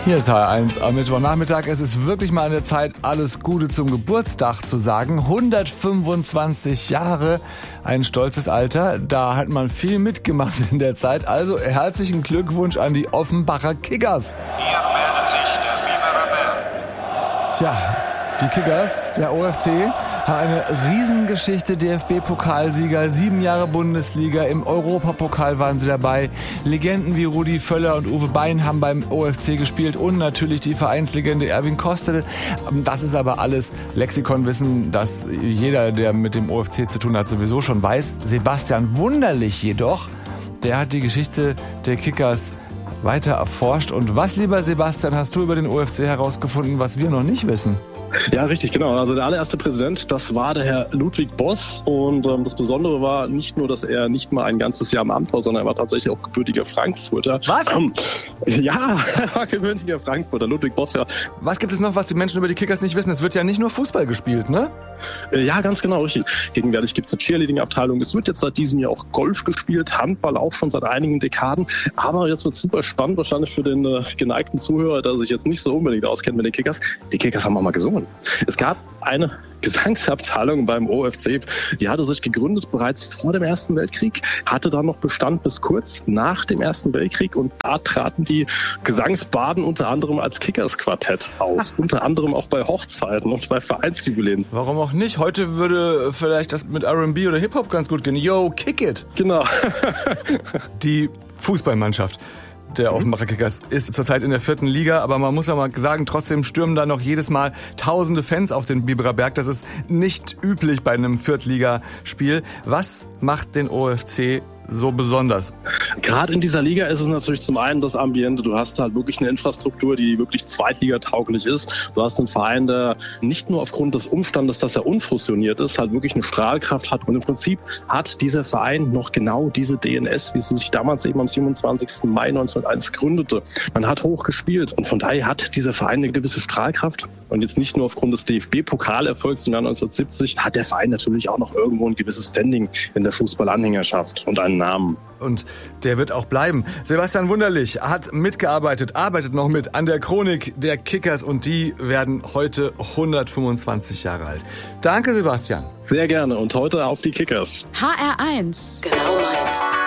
Hier ist HR1 am Mittwochnachmittag. Es ist wirklich mal an der Zeit, alles Gute zum Geburtstag zu sagen. 125 Jahre, ein stolzes Alter. Da hat man viel mitgemacht in der Zeit. Also herzlichen Glückwunsch an die Offenbacher Kickers. Hier meldet sich der Biberer Berg. Tja, die Kickers, der OFC, hat eine Riesengeschichte, DFB-Pokalsieger, 7 Jahre Bundesliga, im Europapokal waren sie dabei. Legenden wie Rudi Völler und Uwe Bein haben beim OFC gespielt und natürlich die Vereinslegende Erwin Kostel. Das ist aber alles Lexikonwissen, das jeder, der mit dem OFC zu tun hat, sowieso schon weiß. Sebastian Wunderlich jedoch, der hat die Geschichte der Kickers weiter erforscht. Und was, lieber Sebastian, hast du über den OFC herausgefunden, was wir noch nicht wissen? Ja, richtig, genau. Also der allererste Präsident, das war der Herr Ludwig Boss. Und das Besondere war nicht nur, dass er nicht mal ein ganzes Jahr im Amt war, sondern er war tatsächlich auch gebürtiger Frankfurter. Was? Ja, er war gebürtiger Frankfurter, Ludwig Boss, ja. Was gibt es noch, was die Menschen über die Kickers nicht wissen? Es wird ja nicht nur Fußball gespielt, ne? Ja, ganz genau, richtig. Gegenwärtig gibt es eine Cheerleading-Abteilung. Es wird jetzt seit diesem Jahr auch Golf gespielt, Handball auch schon seit einigen Dekaden. Aber jetzt wird es super spannend, wahrscheinlich für den geneigten Zuhörer, der sich jetzt nicht so unbedingt auskennt mit den Kickers. Die Kickers haben auch mal gesungen. Es gab eine Gesangsabteilung beim OFC, die hatte sich gegründet bereits vor dem Ersten Weltkrieg, hatte dann noch Bestand bis kurz nach dem Ersten Weltkrieg und da traten die Gesangsbaden unter anderem als Kickers-Quartett auf, unter anderem auch bei Hochzeiten und bei Vereinsjubiläen. Warum auch nicht? Heute würde vielleicht das mit R&B oder Hip-Hop ganz gut gehen. Yo, kick it! Genau. Die Fußballmannschaft der Offenbacher Kickers ist zurzeit in der 4. Liga, aber man muss ja mal sagen, trotzdem stürmen da noch jedes Mal tausende Fans auf den Biberer Berg. Das ist nicht üblich bei einem Viertligaspiel. Was macht den OFC so besonders? Gerade in dieser Liga ist es natürlich zum einen das Ambiente. Du hast halt wirklich eine Infrastruktur, die wirklich zweitligatauglich ist. Du hast einen Verein, der nicht nur aufgrund des Umstandes, dass er unfusioniert ist, halt wirklich eine Strahlkraft hat. Und im Prinzip hat dieser Verein noch genau diese DNS, wie sie sich damals eben am 27. Mai 1901 gründete. Man hat hoch gespielt und von daher hat dieser Verein eine gewisse Strahlkraft. Und jetzt nicht nur aufgrund des DFB-Pokalerfolgs im Jahr 1970, hat der Verein natürlich auch noch irgendwo ein gewisses Standing in der Fußballanhängerschaft und einen Namen. Und der wird auch bleiben. Sebastian Wunderlich hat mitgearbeitet, arbeitet noch mit an der Chronik der Kickers und die werden heute 125 Jahre alt. Danke, Sebastian. Sehr gerne und heute auf die Kickers. HR1. Genau meins.